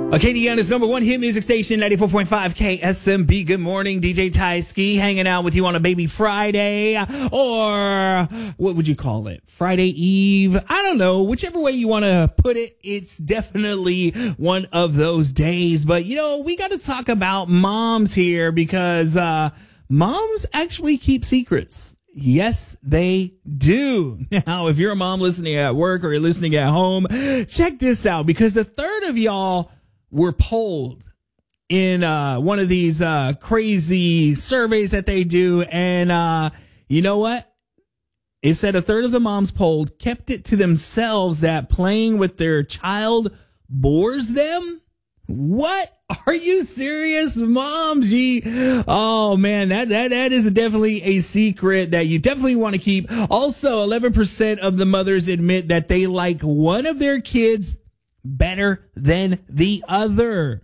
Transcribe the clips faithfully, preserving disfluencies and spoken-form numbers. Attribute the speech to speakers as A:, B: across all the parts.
A: Acadiana's number one hit music station, ninety-four point five K S M B. Good morning, D J Ty Ski, hanging out with you on a baby Friday, or what would you call it? Friday Eve? I don't know. Whichever way you want to put it, it's definitely one of those days. But, you know, we got to talk about moms here because uh, moms actually keep secrets. Yes, they do. Now, if you're a mom listening at work or you're listening at home, check this out, because a third of y'all were polled in uh, one of these uh, crazy surveys that they do. And uh, you know what? It said a third of the moms polled kept it to themselves that playing with their child bores them. What? Are you serious, moms? Gee. Oh, man, that, that, that is definitely a secret that you definitely want to keep. Also, eleven percent of the mothers admit that they like one of their kids better than the other.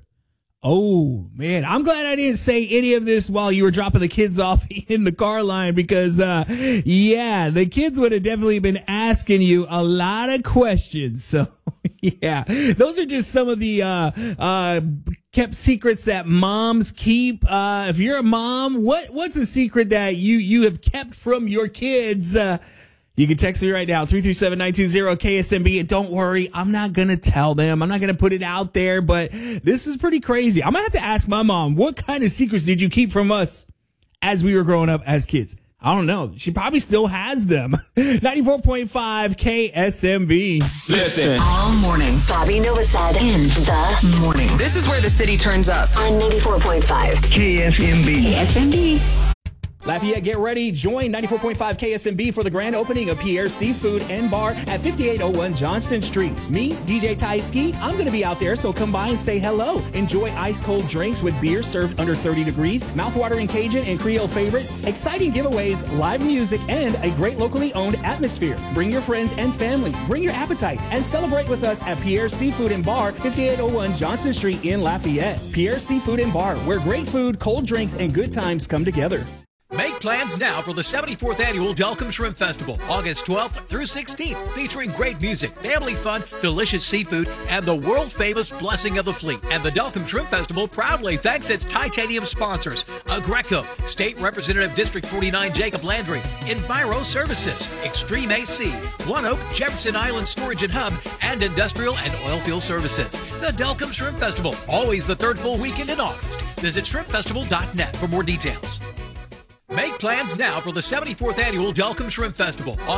A: Oh, man, I'm glad I didn't say any of this while you were dropping the kids off in the car line, because, uh, yeah, the kids would have definitely been asking you a lot of questions. So, yeah, those are just some of the, uh, uh, kept secrets that moms keep. Uh, if you're a mom, what, what's a secret that you, you have kept from your kids? Uh, You can text me right now, three three seven, nine two zero, K S M B. And don't worry, I'm not going to tell them. I'm not going to put it out there, but this is pretty crazy. I'm going to have to ask my mom, what kind of secrets did you keep from us as we were growing up as kids? I don't know. She probably still has them. ninety-four point five K S M B.
B: Listen.
C: All morning. Bobby Novosad in the morning.
D: This is where the city turns up.
C: On ninety-four point five
B: K S M B.
C: K S M B.
A: Lafayette, get ready. Join ninety-four point five K S M B for the grand opening of Pierre's Seafood and Bar at fifty-eight oh one Johnston Street. Me, D J Ty Ski, I'm going to be out there, so come by and say hello. Enjoy ice-cold drinks with beer served under thirty degrees, mouthwatering Cajun and Creole favorites, exciting giveaways, live music, and a great locally owned atmosphere. Bring your friends and family. Bring your appetite and celebrate with us at Pierre's Seafood and Bar, fifty-eight oh one Johnston Street in Lafayette. Pierre's Seafood and Bar, where great food, cold drinks, and good times come together.
E: Make plans now for the seventy-fourth Annual Delcombe Shrimp Festival, August twelfth through sixteenth, featuring great music, family fun, delicious seafood, and the world-famous Blessing of the Fleet. And the Delcombe Shrimp Festival proudly thanks its titanium sponsors: Agreco, State Representative District forty-nine Jacob Landry, Enviro Services, Extreme A C, One Oak, Jefferson Island Storage and Hub, and Industrial and Oilfield Services. The Delcombe Shrimp Festival, always the third full weekend in August. Visit shrimp festival dot net for more details. Make plans now for the seventy-fourth Annual Delcombe Shrimp Festival.